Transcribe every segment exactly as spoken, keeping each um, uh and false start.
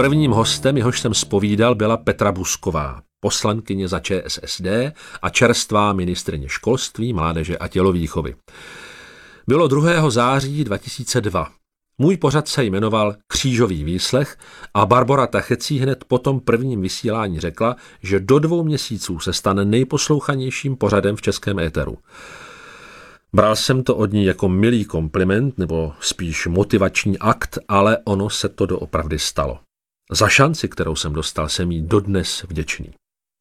Prvním hostem, jehož jsem zpovídal, byla Petra Buzková, poslankyně za Č S S D a čerstvá ministryně školství, mládeže a tělovýchovy. Bylo druhého září dva tisíce dva. Můj pořad se jmenoval Křížový výslech a Barbora Tachecí hned po tom prvním vysílání řekla, že do dvou měsíců se stane nejposlouchanějším pořadem v českém éteru. Bral jsem to od ní jako milý kompliment, nebo spíš motivační akt, ale ono se to doopravdy stalo. Za šanci, kterou jsem dostal, jsem jí dodnes vděčný.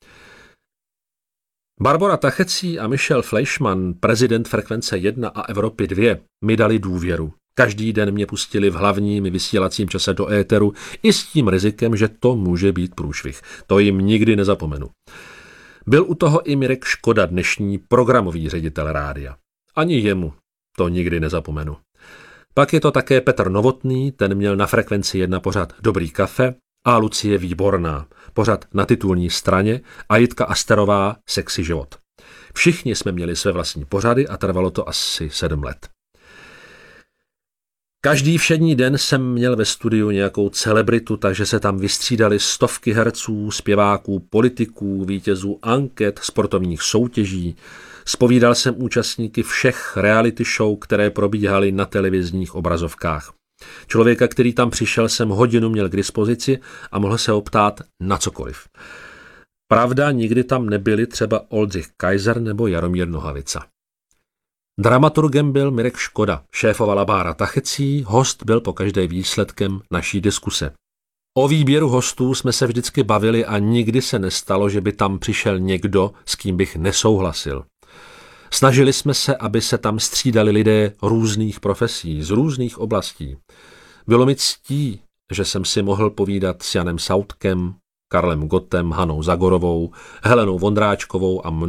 Barbora Tachecí a Michel Fleischmann, prezident Frekvence jedna a Evropy dva, mi dali důvěru. Každý den mě pustili v hlavním vysílacím čase do éteru i s tím rizikem, že to může být průšvih. To jim nikdy nezapomenu. Byl u toho i Mirek Škoda, dnešní programový ředitel rádia. Ani jemu to nikdy nezapomenu. Pak je to také Petr Novotný, ten měl na Frekvenci jedna pořad Dobrý kafe a Lucie Výborná, pořad Na titulní straně a Jitka Asterová Sexy život. Všichni jsme měli své vlastní pořady a trvalo to asi sedm let. Každý všední den jsem měl ve studiu nějakou celebritu, takže se tam vystřídali stovky herců, zpěváků, politiků, vítězů anket, sportovních soutěží. Zpovídal jsem účastníky všech reality show, které probíhaly na televizních obrazovkách. Člověka, který tam přišel, jsem hodinu měl k dispozici a mohl se optát na cokoliv. Pravda, nikdy tam nebyli třeba Oldřich Kaiser nebo Jaromír Nohavica. Dramaturgem byl Mirek Škoda, šéfovala Bára Tachecí, host byl pokaždé výsledkem naší diskuse. O výběru hostů jsme se vždycky bavili a nikdy se nestalo, že by tam přišel někdo, s kým bych nesouhlasil. Snažili jsme se, aby se tam střídali lidé různých profesí, z různých oblastí. Bylo mi ctí, že jsem si mohl povídat s Janem Sautkem, Karlem Gottem, Hanou Zagorovou, Helenou Vondráčkovou a